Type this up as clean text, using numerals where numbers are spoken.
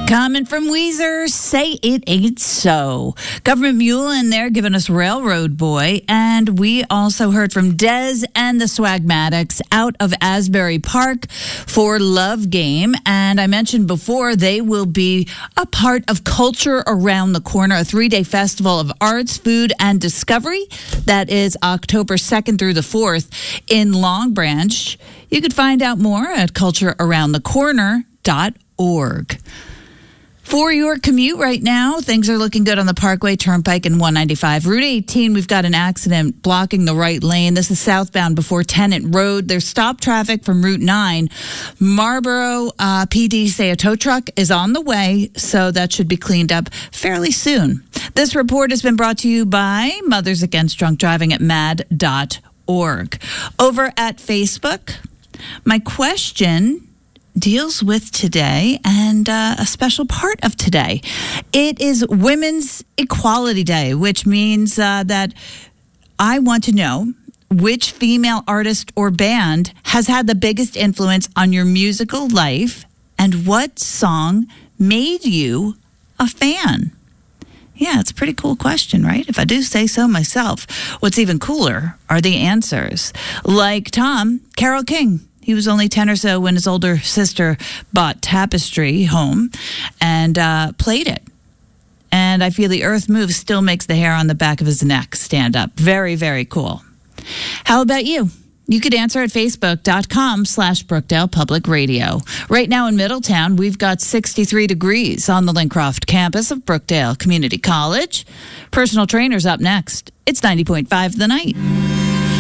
Coming from Weezer, Say It Ain't So. Government Mule in there giving us Railroad Boy. And we also heard from Dez and the Swagmatics out of Asbury Park for Love Game. And I mentioned before, they will be a part of Culture Around the Corner, a 3-day festival of arts, food, and discovery. That is October 2nd through the 4th in Long Branch. You could find out more at culturearoundthecorner.org. For your commute right now, things are looking good on the Parkway, Turnpike, and 195. Route 18, we've got an accident blocking the right lane. This is southbound before Tennant Road. There's stop traffic from Route 9. Marlboro PD say a tow truck is on the way, so that should be cleaned up fairly soon. This report has been brought to you by Mothers Against Drunk Driving at mad.org. Over at Facebook, my question deals with today and a special part of today. It is Women's Equality Day, which means that I want to know which female artist or band has had the biggest influence on your musical life and what song made you a fan. Yeah, it's a pretty cool question, right? If I do say so myself. What's even cooler are the answers. Like Tom, Carole King. He was only 10 or so when his older sister bought Tapestry home and played it. And I Feel the Earth Move still makes the hair on the back of his neck stand up. Very, very cool. How about you? You could answer at facebook.com/Brookdale Public Radio. Right now in Middletown, we've got 63 degrees on the Lincroft campus of Brookdale Community College. Personal Trainer's up next. It's 90.5 The Night.